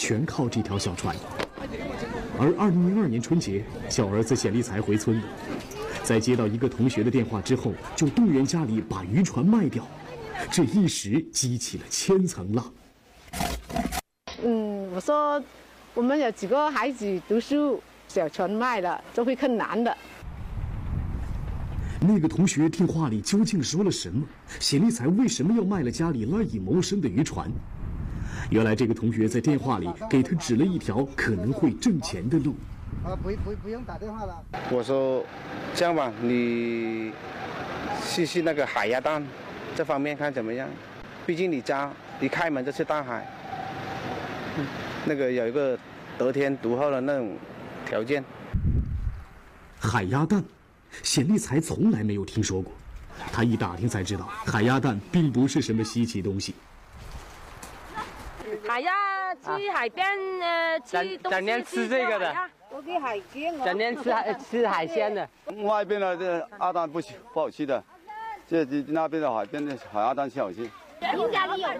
全靠这条小船。而2002年春节，小儿子显立才回村了，在接到一个同学的电话之后，就动员家里把渔船卖掉，这一时激起了千层浪。 我说我们有几个孩子读书，小船卖了就会困难的。 那个同学电话里究竟说了什么？显立才为什么要卖了家里赖以谋生的渔船？原来这个同学在电话里给他指了一条可能会挣钱的路。 不用打电话了。 我说，这样吧，你试试那个海鸭蛋，这方面看怎么样？毕竟你家一开门就是大海，那个有一个得天独厚的那种条件。 海鸭蛋，显立才从来没有听说过。他一打听才知道，海鸭蛋并不是什么稀奇东西。 海鸭去海边整天吃这个的， 我给海鲜整天吃海鲜的。 外边的这鸭蛋不好吃的，这那边的海边的海鸭蛋是好吃。 你家里有吗？